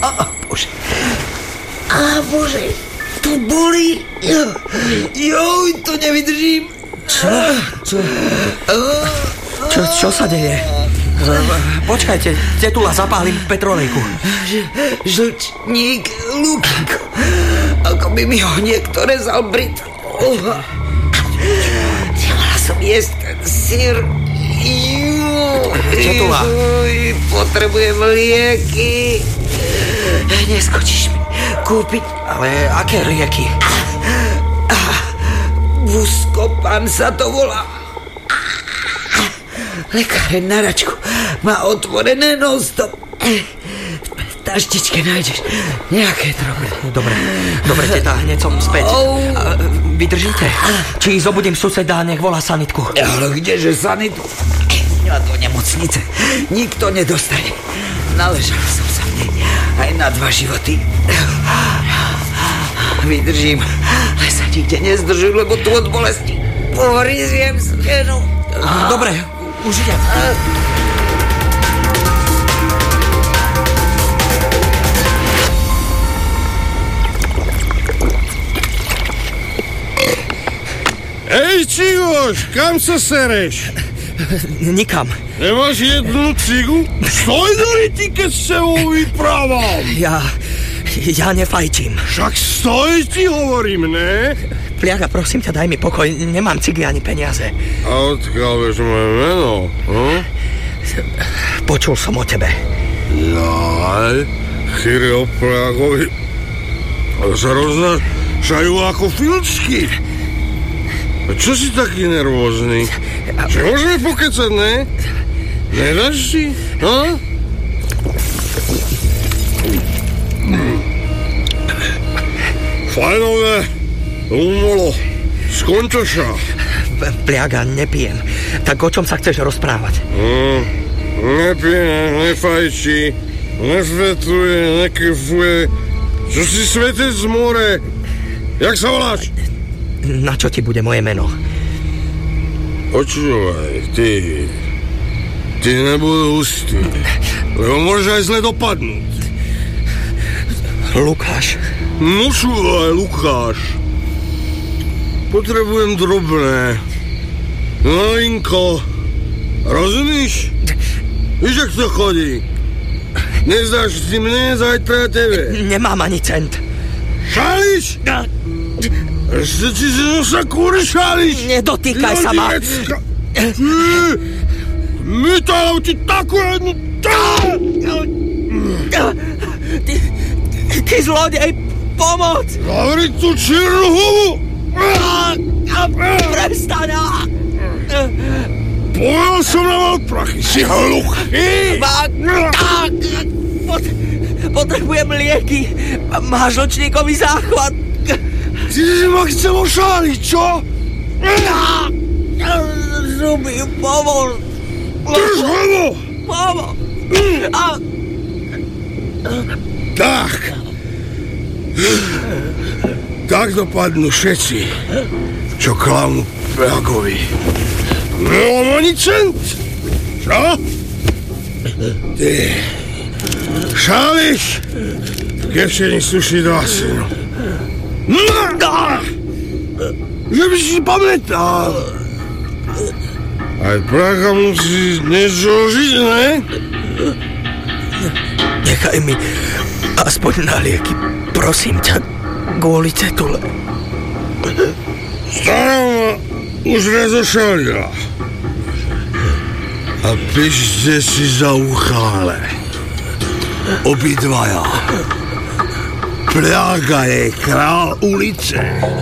Bože. Bože, to bolí. Joj, to nevydržím. Čo sa deje? Počkajte, tetula, zapálim petrolejku. Žlčník, Lukinko. Ako by mi ho niekto rezal brit. Nemala som jesť ten syr. Tetula. Potrebujem lieky. Neskočíš mi kúpiť. Ale aké lieky? Buscopan sa to volá. Lekáreň na račku má otvorené non-stop. V taštičke nájdeš nejaké drobné. Dobre, teta, hneď som späť. Vydržíte? Či zobudím suseda, nech volá sanitku. Ale kdeže sanitku? Ja do nemocnice nikto nedostane. Naležal som sa v nej aj na 2 životy. Vydržím, ale sa nikde nezdržím, lebo tu od bolesti pohryziem stenu. Dobre, už idem. Ej, Čigoš, kam sa sereš? Nikam. Nemáš jednu cigu? Stoj do ryti, keď s tebou vyprávam. Ja nefajčím. Však stoj, ti hovorím, ne? Pliaga, prosím ťa, daj mi pokoj. Nemám cigy ani peniaze. A odkiaľ vieš moje meno? Počul som o tebe. Jaj, chyry o Pliagovi sa roznášajú ako filčky. A čo si taký nervózny? Že môžeme pokecať, ne? Nedáš si? Fajnové umolo z končoša. Pliaga, nepijem. Tak o čom sa chceš rozprávať? Nepije, nefajčí, nesvetuje, nekefuje. Čo si svetec z more? Jak sa voláš? Na čo ti bude moje meno? Počúvaj, ty nebudú hustý, lebo môže aj zle dopadnúť. Lukáš. Počúvaj, Lukáš. Potrebujem drobné. Novinko. Rozumíš? Víš, jak to chodí? Nezdáš si mne, zajtra tebe. Nemám ani cent. Šáliš? Ešte ti si nosa kúry šáliš? Nedotýkaj sa ma. Mytám ti takú jednu... Ty zlodej, pomoc! Zavri tú čiernu hubu! Prestaň! Povedal som na malprachy, si hluchý! Potrebujem lieky. Máš žlčníkový záchvat. Ty si ma chcel ošáliť, čo? Zuby, pomoc. Drž hlavo! Pomoc. Tak dopadnú všetci, čo klamú Pliagovi. Nemám ani cent! Čo? Ty šáliš? Kevčení suší do asinu. Že by si pamätal. Aj Praha musí niečo žiť, ne? Nechaj mi aspoň na lieky, prosím ťa, kvôli tetule. Stará ma už raz ošalila. A píšte si za uchále. Obidvaja. Pliaga je král ulice.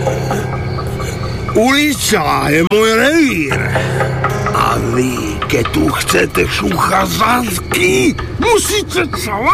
Ulica je môj revír. A vy, keď tu chcete šúchať zadky, musíte sa